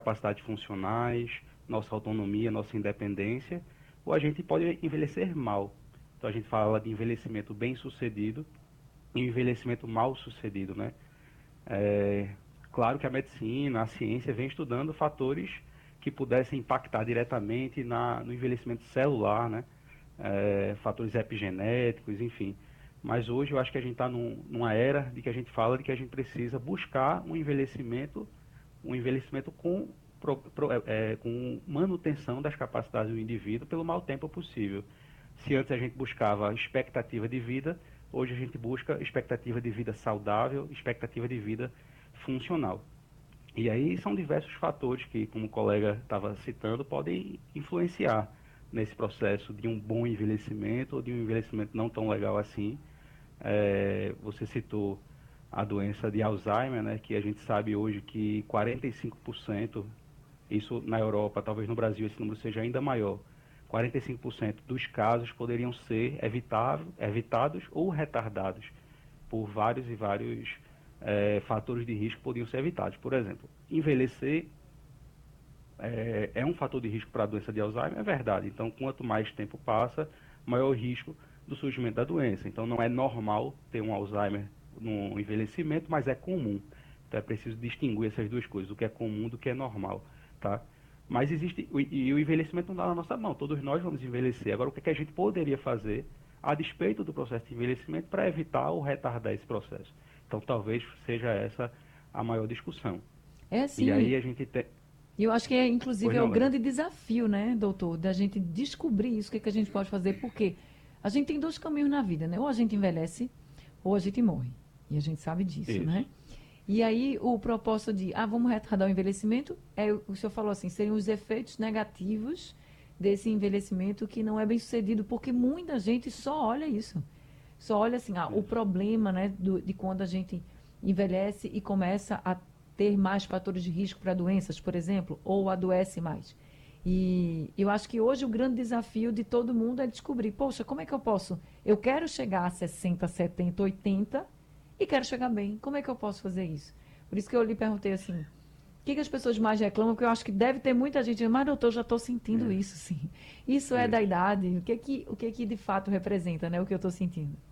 capacidades funcionais, nossa autonomia, nossa independência, ou a gente pode envelhecer mal. Então a gente fala de envelhecimento bem-sucedido e envelhecimento mal-sucedido, né? É, claro que a medicina, a ciência vem estudando fatores que pudessem impactar diretamente no envelhecimento celular, né? Fatores epigenéticos, enfim. Mas hoje eu acho que a gente está numa era de que a gente fala de que a gente precisa buscar um envelhecimento com manutenção das capacidades do indivíduo pelo maior tempo possível. Se antes a gente buscava expectativa de vida, hoje a gente busca expectativa de vida saudável, expectativa de vida funcional. E aí são diversos fatores que, como o colega estava citando, podem influenciar nesse processo de um bom envelhecimento ou de um envelhecimento não tão legal assim. Você citou a doença de Alzheimer, né, que a gente sabe hoje que 45%, isso na Europa, talvez no Brasil esse número seja ainda maior, 45% dos casos poderiam ser evitados ou retardados por vários e vários fatores de risco que podiam ser evitados. Por exemplo, envelhecer é um fator de risco para a doença de Alzheimer, é verdade. Então, quanto mais tempo passa, maior o risco do surgimento da doença. Então, não é normal ter um Alzheimer no envelhecimento, mas é comum. Então, é preciso distinguir essas duas coisas, o que é comum do que é normal, tá? Mas existe, e o envelhecimento não está na nossa mão, todos nós vamos envelhecer. Agora, o que, é que a gente poderia fazer, a despeito do processo de envelhecimento, para evitar ou retardar esse processo? Então, talvez seja essa a maior discussão. É E sim. aí a gente tem... E eu acho que, Pois inclusive, é o não, Léo. grande desafio, né, doutor, da gente descobrir isso, o que, que a gente pode fazer, porque a gente tem dois caminhos na vida, né? Ou a gente envelhece, ou a gente morre. E a gente sabe disso, né? Isso. E aí, o propósito de, vamos retardar o envelhecimento, o senhor falou assim, seriam os efeitos negativos desse envelhecimento que não é bem sucedido, porque muita gente só olha isso. Só olha assim, o Isso. problema, né, de quando a gente envelhece e começa a ter mais fatores de risco para doenças, por exemplo, ou adoece mais. E eu acho que hoje o grande desafio de todo mundo é descobrir, poxa, como é que eu posso? Eu quero chegar a 60, 70, 80 e quero chegar bem. Como é que eu posso fazer isso? Por isso que eu lhe perguntei assim, o que, que as pessoas mais reclamam? Porque eu acho que deve ter muita gente dizendo, mas doutor, já estou sentindo Isso. isso, sim. Isso é da Isso. idade. O que que de fato representa, né? O que eu estou sentindo?